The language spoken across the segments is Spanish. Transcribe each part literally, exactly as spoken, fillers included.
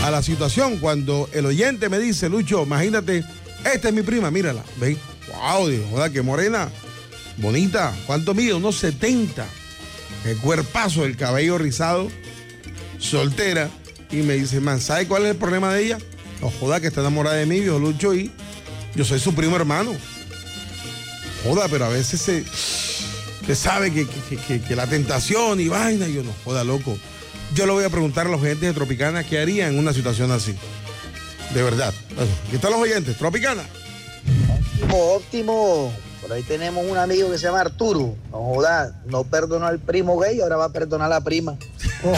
a la situación cuando el oyente me dice, Lucho, imagínate, esta es mi prima, mírala, ¿ven? Wow, Dios, joda, qué morena, bonita, ¿cuánto mide? Unos setenta, el cuerpazo, el cabello rizado, soltera, y me dice, man, ¿sabe cuál es el problema de ella? No joda, que está enamorada de mí, viejo Lucho, y yo soy su primo hermano. Joda, pero a veces se, se sabe que, que, que, que la tentación y vaina, y yo no joda, loco. Yo le voy a preguntar a los oyentes de Tropicana qué harían en una situación así. De verdad. Aquí están los oyentes, Tropicana. Óptimo, óptimo. Por ahí tenemos un amigo que se llama Arturo. No joda, no perdonó al primo gay, ahora va a perdonar a la prima. No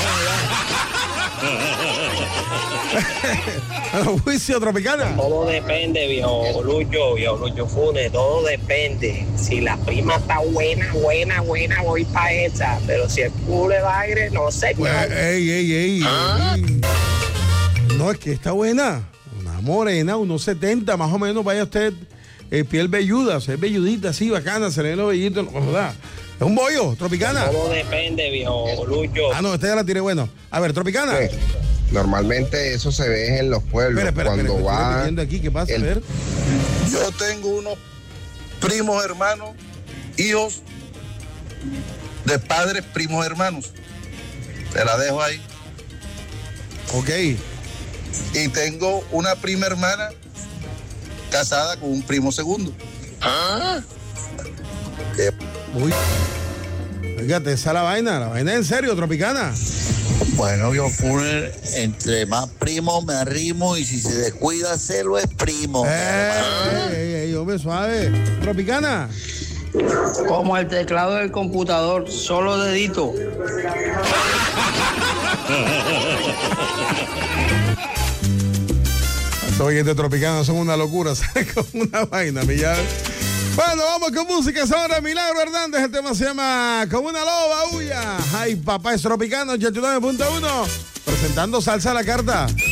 joda. Juicio, Tropicana. Todo depende, viejo Lucho, viejo Lucho Funes, todo depende. Si la prima está buena, buena, buena, voy para esa. Pero si el culo es aire, no sé. Pues, ey, ey, ey, ¿Ah? ey. No, es que está buena. Una morena, unos setenta, más o menos, vaya usted, eh, piel velluda, o sea, es velludita, así, bacana, se le ven los vellitos, no joda. Es un bollo, Tropicana. Todo depende, viejo Lucho. Ah, no, esta ya la tiré bueno. A ver, Tropicana. Sí. Normalmente eso se ve en los pueblos. Espera, espera, cuando espera, va. Estoy aquí, ¿qué pasa? El... A ver. Yo tengo unos primos hermanos, hijos de padres primos hermanos. Te la dejo ahí. Ok. Y tengo una prima hermana casada con un primo segundo. ¿Ah? Eh. Uy. Fíjate, esa es la vaina, la vaina en serio, Tropicana. Bueno, yo Funer, entre más primo me arrimo y si se descuida hacerlo es primo. ¡Ey, ey, ey, hombre, suave! Tropicana. Como el teclado del computador, solo dedito. Estos oyentes Tropicana son una locura, ¿sabes? Como una vaina, mi llave. Bueno, vamos con música. Es ahora Milagro Hernández. El tema se llama Como una loba huya. Ay, papá, es Tropicana ochenta y nueve punto uno. Presentando Salsa a la Carta.